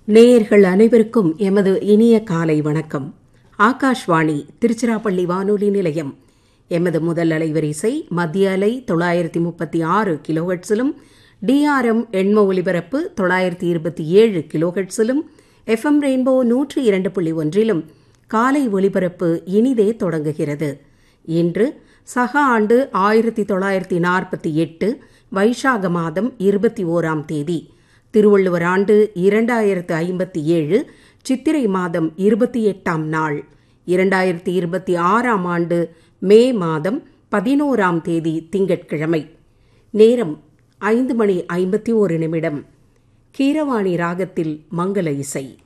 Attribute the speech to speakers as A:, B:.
A: நேயர்கள் அனைவருக்கும் எமது இனிய காலை வணக்கம். ஆகாஷ்வாணி திருச்சிராப்பள்ளி வானொலி நிலையம். எமது முதல் அலைவரிசை மத்திய அலை 936 கிலோஹெட்ஸிலும், DRM எண்ம ஒலிபரப்பு 927 கிலோஹெட்ஸிலும், FM ரெயின்போ 102.1 காலை ஒலிபரப்பு இனிதே தொடங்குகிறது. இன்று சக ஆண்டு 1948 வைசாக மாதம் 21ஆம் தேதி, திருவள்ளுவர் ஆண்டு 2057 சித்திரை மாதம் 28ஆம் நாள், 2026ஆம் ஆண்டு மே மாதம் 11ஆம் தேதி திங்கட்கிழமை. நேரம் 5:51. கீரவாணி ராகத்தில் மங்கள இசை.